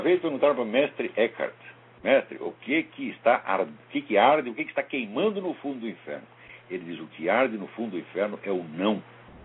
Uma vez perguntaram para o mestre Eckhart: mestre, o que arde, o que está queimando no fundo do inferno? Ele diz: o que arde no fundo do inferno é o não.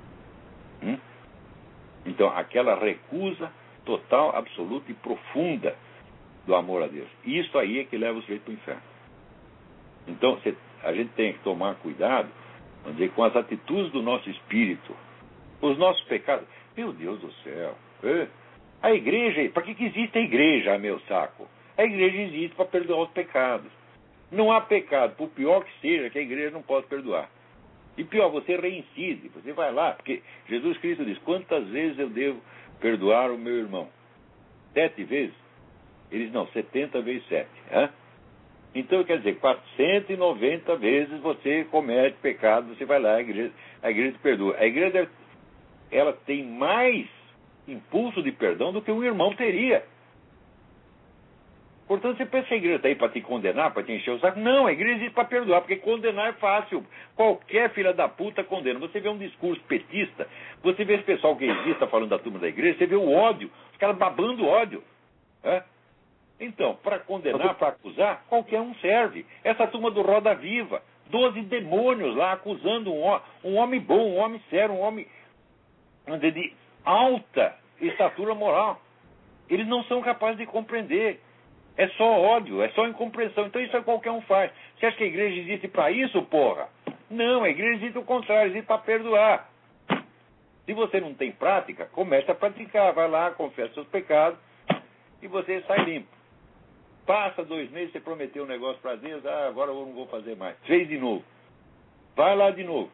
Então, aquela recusa total, absoluta e profunda do amor a Deus. Isso aí é que leva o sujeito para o inferno. Então, a gente tem que tomar cuidado, vamos dizer, com as atitudes do nosso espírito, os nossos pecados. Meu Deus do céu! A igreja, para que existe a igreja, meu saco? A igreja existe para perdoar os pecados. Não há pecado, por pior que seja, que a igreja não pode perdoar. E pior, você reincide, você vai lá, porque Jesus Cristo diz: quantas vezes eu devo perdoar o meu irmão? 7 vezes? Eles não, 70 vezes 7. Então, quer dizer, 490 vezes você comete pecado, você vai lá, a igreja te perdoa. A igreja, ela tem mais impulso de perdão do que um irmão teria. Portanto, você pensa que a igreja está aí para te condenar, para te encher o saco? Não, a igreja existe para perdoar, porque condenar é fácil. Qualquer filha da puta condena. Você vê um discurso petista, você vê esse pessoal que existe falando da turma da igreja, você vê o ódio, os caras babando ódio. Então, para condenar, para acusar, qualquer um serve. Essa turma do Roda Viva, 12 demônios lá acusando um homem bom, um homem sério, um homem de alta estatura moral. Eles não são capazes de compreender. É só ódio, é só incompreensão. Então isso qualquer um faz. Você acha que a igreja existe para isso, porra? Não, a igreja existe o contrário, existe para perdoar. Se você não tem prática, comece a praticar. Vai lá, confessa seus pecados e você sai limpo. Passa 2 meses, você prometeu um negócio para Deus, agora eu não vou fazer mais. Fez de novo. Vai lá de novo.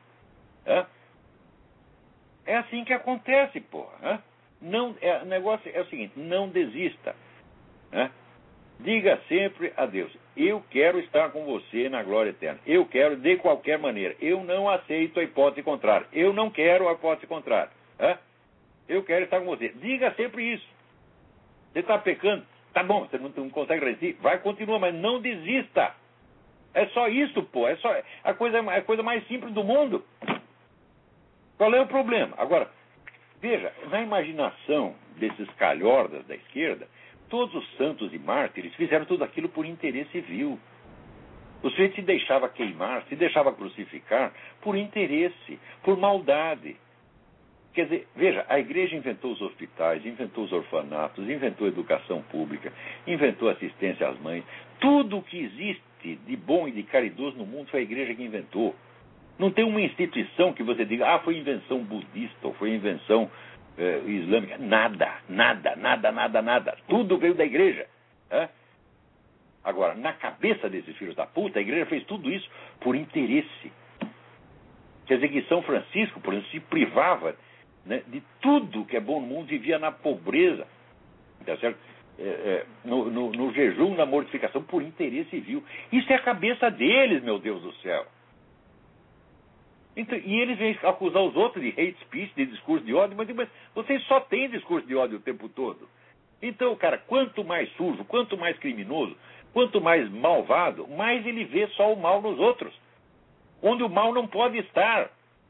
É assim que acontece, porra. O negócio é o seguinte: não desista. Diga sempre a Deus: eu quero estar com você na glória eterna. Eu quero de qualquer maneira. Eu não aceito a hipótese contrária. Eu não quero a hipótese contrária. Eu quero estar com você. Diga sempre isso. Você está pecando? Tá bom, você não consegue resistir? Vai, continua, mas não desista. É só isso, pô. É só a coisa mais simples do mundo. Qual é o problema? Agora, veja, na imaginação desses calhordas da esquerda, todos os santos e mártires fizeram tudo aquilo por interesse vil. O sujeito se deixava queimar, se deixava crucificar por interesse, por maldade. Quer dizer, veja, a igreja inventou os hospitais, inventou os orfanatos, inventou a educação pública, inventou assistência às mães. Tudo o que existe de bom e de caridoso no mundo foi a igreja que inventou. Não tem uma instituição que você diga: foi invenção budista ou foi invenção islâmica. Nada. Tudo veio da igreja. Agora, na cabeça desses filhos da puta, a igreja fez tudo isso por interesse. Quer dizer que São Francisco, por exemplo, se privava, de tudo que é bom no mundo, vivia na pobreza, tá certo? No jejum, na mortificação, por interesse vil. Isso é a cabeça deles, meu Deus do céu. Então, e eles vêm acusar os outros de hate speech, de discurso de ódio, mas vocês só têm discurso de ódio o tempo todo. Então, cara, quanto mais sujo, quanto mais criminoso, quanto mais malvado, mais ele vê só o mal nos outros, onde o mal não pode estar.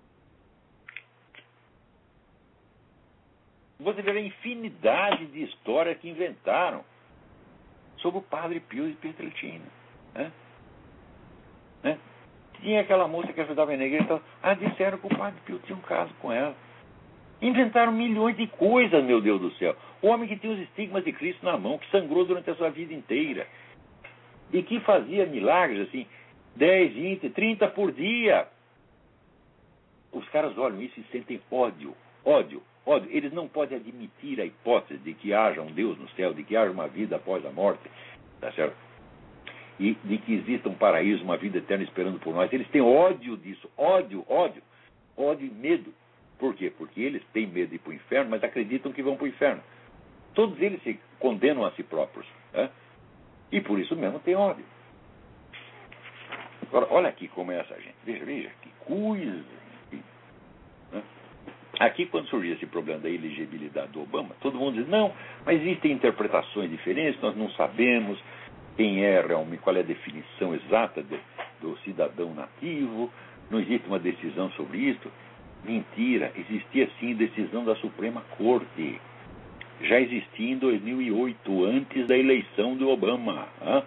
Você vê a infinidade de histórias que inventaram sobre o Padre Pio de Pietrelcina. Tinha aquela moça que ajudava na igreja, disseram que o Padre Pio tinha um caso com ela. Inventaram milhões de coisas, meu Deus do céu. O homem que tinha os estigmas de Cristo na mão, que sangrou durante a sua vida inteira, e que fazia milagres assim, 10, 20, 30 por dia. Os caras olham isso e sentem ódio. Eles não podem admitir a hipótese de que haja um Deus no céu, de que haja uma vida após a morte, tá certo? E de que exista um paraíso, uma vida eterna esperando por nós. Eles têm ódio disso, ódio e medo. Por quê? Porque eles têm medo de ir para o inferno, mas acreditam que vão para o inferno. Todos eles se condenam a si próprios, e por isso mesmo têm ódio. Agora, olha aqui como é essa gente. Veja que coisa. Aqui, quando surgiu esse problema da elegibilidade do Obama, todo mundo diz: não, mas existem interpretações diferentes, nós não sabemos quem é realmente, qual é a definição exata do cidadão nativo, não existe uma decisão sobre isso. Mentira, existia sim decisão da Suprema Corte. já existia em 2008, antes da eleição do Obama.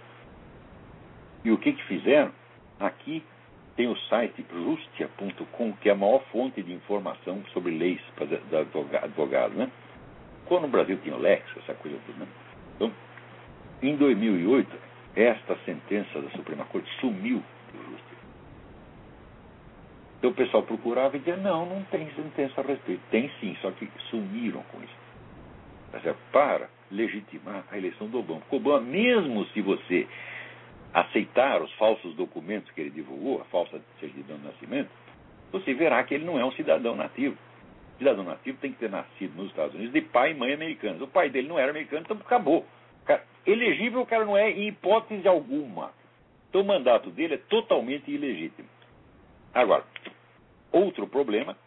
E o que fizeram? Aqui tem o site Justia.com, que é a maior fonte de informação sobre leis para advogados, né? Quando no Brasil tinha o Lex, essa coisa toda, né? Então, em 2008, esta sentença da Suprema Corte sumiu do Justia. Então o pessoal procurava e dizia, não tem sentença a respeito. Tem sim, só que sumiram com isso. Para legitimar a eleição do Obama. Porque Obama, mesmo se você aceitar os falsos documentos que ele divulgou, a falsa certidão de nascimento, você verá que ele não é um cidadão nativo. O cidadão nativo tem que ter nascido nos Estados Unidos de pai e mãe americanos. O pai dele não era americano, então acabou. Elegível o cara não é em hipótese alguma. Então o mandato dele é totalmente ilegítimo. Agora, outro problema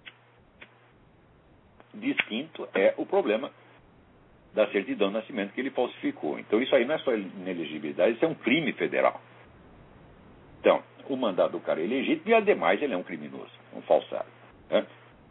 distinto é o problema da certidão de nascimento que ele falsificou. Então isso aí não é só inelegibilidade, isso é um crime federal. Então, o mandato do cara é ilegítimo e, ademais, ele é um criminoso, um falsário. Né?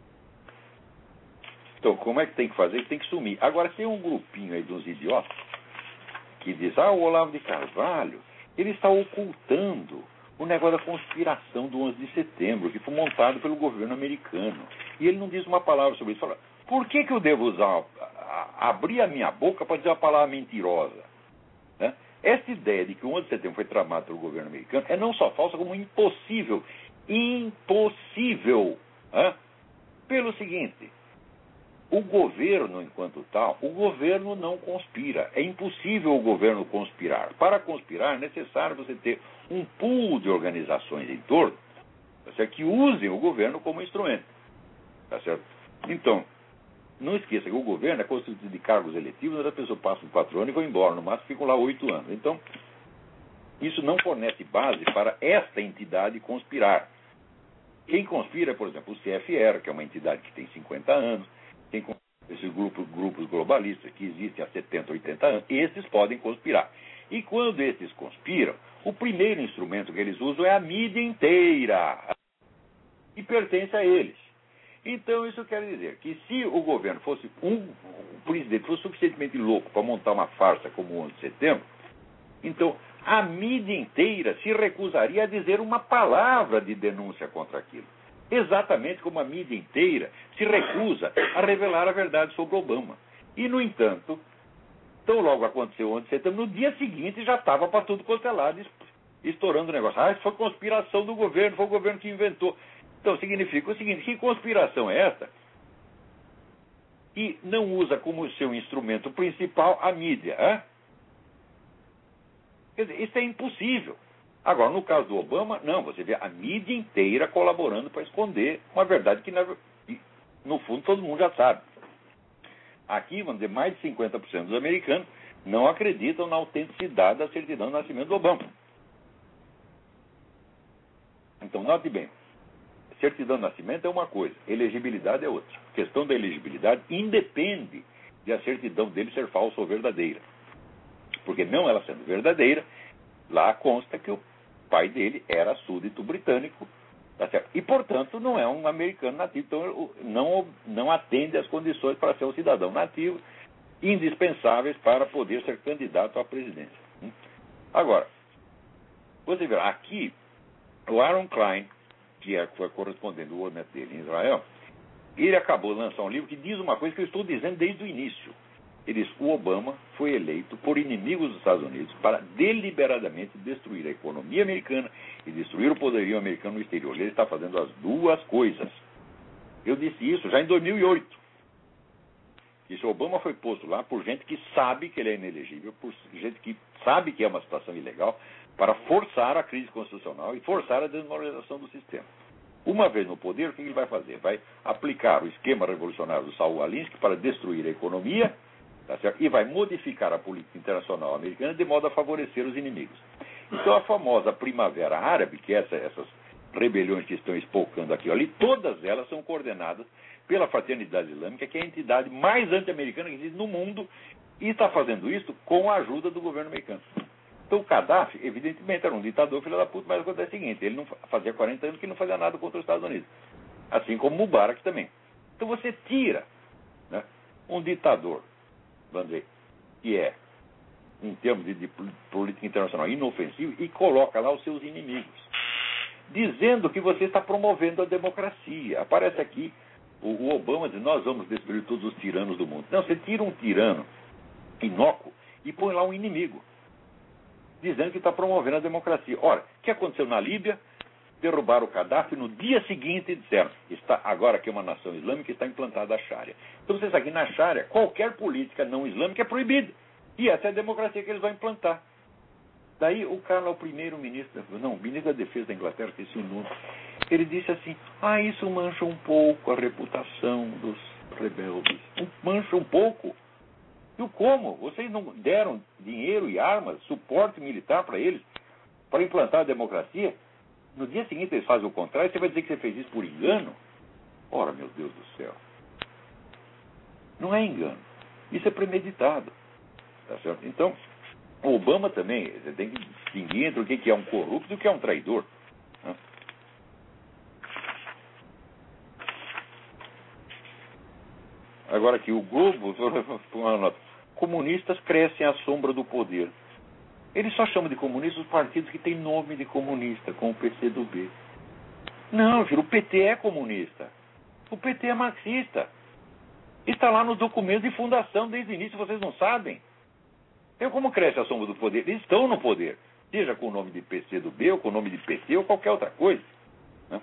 Então, como é que tem que fazer? Tem que sumir. Agora, tem um grupinho aí dos idiotas que diz, o Olavo de Carvalho, ele está ocultando o negócio da conspiração do 11 de setembro, que foi montado pelo governo americano. E ele não diz uma palavra sobre isso. Fala, por que eu devo abrir a minha boca para dizer uma palavra mentirosa? Né? Essa ideia de que o 11 de setembro foi tramado pelo governo americano é não só falsa, como impossível. Impossível! Pelo seguinte, o governo, enquanto tal, o governo não conspira. É impossível o governo conspirar. Para conspirar, é necessário você ter um pool de organizações em torno, tá certo? Que usem o governo como instrumento. Tá certo? Então, não esqueça que o governo é constituído de cargos eletivos, onde as pessoas passam 4 anos e vão embora, no máximo ficam lá 8 anos. Então, isso não fornece base para esta entidade conspirar. Quem conspira, por exemplo, o CFR, que é uma entidade que tem 50 anos, tem esses grupos globalistas que existem há 70, 80 anos, esses podem conspirar. E quando esses conspiram, o primeiro instrumento que eles usam é a mídia inteira, e pertence a eles. Então, isso quer dizer que se o governo fosse o presidente fosse suficientemente louco para montar uma farsa como o 11 de setembro, então a mídia inteira se recusaria a dizer uma palavra de denúncia contra aquilo. Exatamente como a mídia inteira se recusa a revelar a verdade sobre Obama. E, no entanto, tão logo aconteceu o 11 de setembro, no dia seguinte já estava para tudo quanto é lado, estourando o negócio. Isso foi conspiração do governo, foi o governo que inventou. Então, significa o seguinte, que conspiração é essa? E não usa como seu instrumento principal a mídia. Quer dizer, isso é impossível. Agora, no caso do Obama, não, você vê a mídia inteira colaborando para esconder uma verdade que, no fundo, todo mundo já sabe. Aqui, vamos dizer, mais de 50% dos americanos não acreditam na autenticidade da certidão de nascimento do Obama. Então, note bem, certidão de nascimento é uma coisa, elegibilidade é outra. A questão da elegibilidade independe de a certidão dele ser falsa ou verdadeira. Porque não ela sendo verdadeira, lá consta que o pai dele era súdito britânico, tá certo? E, portanto, não é um americano nativo, então não atende às condições para ser um cidadão nativo, indispensáveis para poder ser candidato à presidência. Agora, você vê, aqui, o Aaron Klein, que foi correspondente do Wordnet dele em Israel, ele acabou de lançar um livro que diz uma coisa que eu estou dizendo desde o início. Ele diz, o Obama foi eleito por inimigos dos Estados Unidos para deliberadamente destruir a economia americana e destruir o poderio americano no exterior. Ele está fazendo as duas coisas. Eu disse isso já em 2008. Esse Obama foi posto lá por gente que sabe que ele é inelegível, por gente que sabe que é uma situação ilegal, para forçar a crise constitucional e forçar a desmoralização do sistema. Uma vez no poder, o que ele vai fazer? Vai aplicar o esquema revolucionário do Saul Alinsky para destruir a economia, tá certo? E vai modificar a política internacional americana de modo a favorecer os inimigos. Então a famosa Primavera Árabe, que é essas rebeliões que estão espolcando aqui ali, todas elas são coordenadas pela Fraternidade Islâmica, que é a entidade mais anti-americana que existe no mundo, e está fazendo isso com a ajuda do governo americano. Então o Gaddafi, evidentemente, era um ditador filho da puta, mas acontece o seguinte, ele não fazia 40 anos que não fazia nada contra os Estados Unidos. Assim como Mubarak também. Então você tira, né, um ditador vamos dizer, que é, em termos de política internacional, inofensivo, e coloca lá os seus inimigos, dizendo que você está promovendo a democracia. Aparece aqui o Obama diz, nós vamos destruir todos os tiranos do mundo. Não, você tira um tirano inócuo e põe lá um inimigo, dizendo que está promovendo a democracia. Ora, o que aconteceu na Líbia? Derrubaram o Gaddafi, no dia seguinte disseram, está agora que é uma nação islâmica, está implantada a Sharia. Então você sabe que na Sharia, qualquer política não islâmica é proibida. E essa é a democracia que eles vão implantar. Daí o cara, o primeiro-ministro, não, o ministro da Defesa da Inglaterra, que esse nome, ele disse assim, isso mancha um pouco a reputação dos rebeldes. Mancha um pouco? E como? Vocês não deram dinheiro e armas, suporte militar para eles, para implantar a democracia? No dia seguinte eles fazem o contrário, você vai dizer que você fez isso por engano? Ora, meu Deus do céu. Não é engano. Isso é premeditado. Tá certo? Então, o Obama também, você tem que distinguir entre o que é um corrupto e o que é um traidor. Né? Agora aqui, o Globo, uma nota, comunistas crescem à sombra do poder. Eles só chamam de comunistas os partidos que têm nome de comunista, como o PCdoB. Não, filho, o PT é comunista. O PT é marxista. Está lá nos documentos de fundação desde o início, vocês não sabem. Então, como cresce a sombra do poder? Eles estão no poder. Seja com o nome de PCdoB, ou com o nome de PT, ou qualquer outra coisa. Né?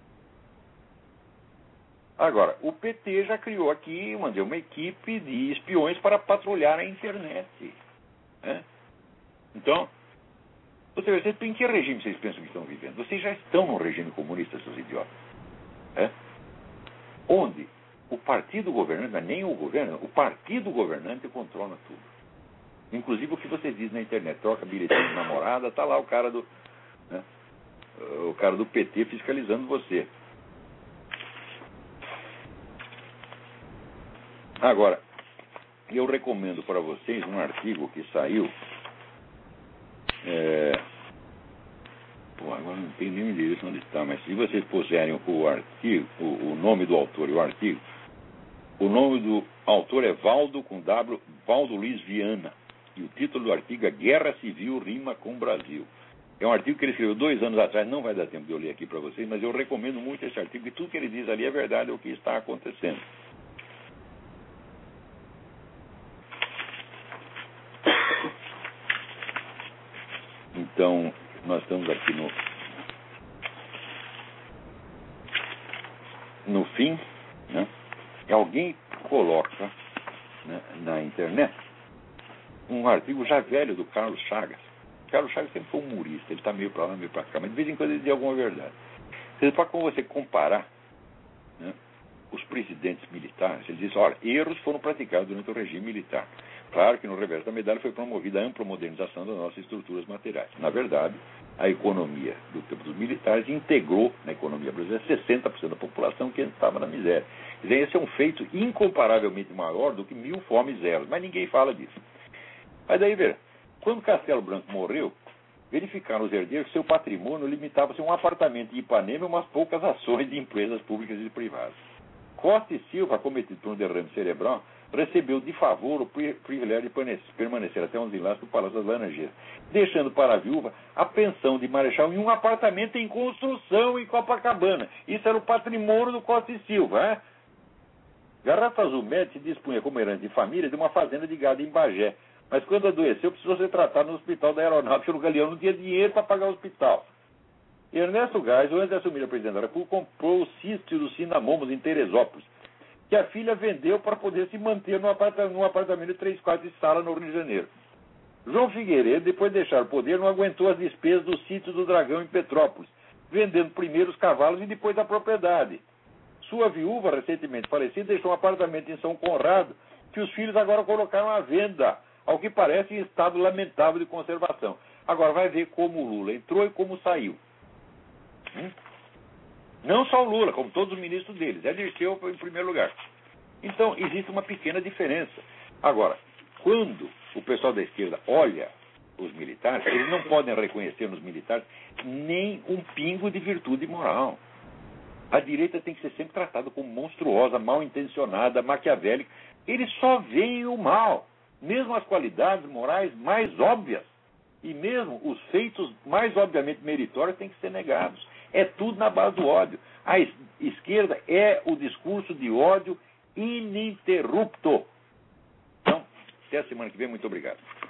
Agora, o PT já criou aqui uma equipe de espiões para patrulhar a internet. Né? Então, vocês em que regime vocês pensam que estão vivendo? Vocês já estão num regime comunista, seus idiotas. É? Onde o partido governante, não é nem o governo, o partido governante controla tudo. Inclusive o que vocês dizem na internet, troca bilhetinho de namorada, está lá o cara do, né, o cara do PT fiscalizando você. Agora, eu recomendo para vocês um artigo que saiu. Agora não tem nem endereço onde está, mas se vocês puserem o artigo, o nome do autor e o artigo, o nome do autor é Valdo com W, Valdo Luiz Viana, e o título do artigo é Guerra Civil Rima com Brasil. É um artigo que ele escreveu 2 anos atrás, não vai dar tempo de eu ler aqui para vocês, mas eu recomendo muito esse artigo, e tudo que ele diz ali é verdade, é o que está acontecendo. Então, nós estamos aqui no fim, né? Alguém coloca, né, na internet um artigo já velho do Carlos Chagas. Carlos Chagas sempre foi um humorista, ele está meio para lá, meio para cá, mas de vez em quando ele diz alguma verdade. Para você comparar, né, os presidentes militares, ele diz, olha, erros foram praticados durante o regime militar. Claro que no reverso da medalha foi promovida a ampla modernização das nossas estruturas materiais. Na verdade, a economia do tempo dos militares integrou na economia brasileira 60% da população que estava na miséria. Quer dizer, esse é um feito incomparavelmente maior do que 1000 fomes zeros, mas ninguém fala disso. Mas daí, veja, quando Castelo Branco morreu, verificaram os herdeiros que seu patrimônio limitava-se a um apartamento em Ipanema e umas poucas ações de empresas públicas e privadas. Costa e Silva, acometido por um derrame cerebral, recebeu de favor o privilégio de permanecer até 11 enlaces do Palácio das Laranjeiras, deixando para a viúva a pensão de marechal em um apartamento em construção em Copacabana. Isso era o patrimônio do Costa e Silva. Né? Garrafa Azul Médici dispunha como herança de família de uma fazenda de gado em Bagé, mas quando adoeceu precisou ser tratado no hospital da Aeronáutica no Galeão, não tinha dinheiro para pagar o hospital. Ernesto Geisel, antes de assumir a presidência da República, comprou o sítio dos Cinamomos em Teresópolis, que a filha vendeu para poder se manter num apartamento de 3 quartos de sala no Rio de Janeiro. João Figueiredo, depois de deixar o poder, não aguentou as despesas do sítio do Dragão em Petrópolis, vendendo primeiro os cavalos e depois a propriedade. Sua viúva, recentemente falecida, deixou um apartamento em São Conrado, que os filhos agora colocaram à venda, ao que parece em estado lamentável de conservação. Agora vai ver como o Lula entrou e como saiu. Não só o Lula, como todos os ministros deles. É Dirceu em primeiro lugar. Então, existe uma pequena diferença. Agora, quando o pessoal da esquerda olha os militares, eles não podem reconhecer nos militares nem um pingo de virtude moral. A direita tem que ser sempre tratada como monstruosa, mal intencionada, maquiavélica. Eles só veem o mal. mesmo as qualidades morais mais óbvias, e mesmo os feitos mais obviamente meritórios têm que ser negados. É tudo na base do ódio. A esquerda é o discurso de ódio ininterrupto. Então, até a semana que vem. Muito obrigado.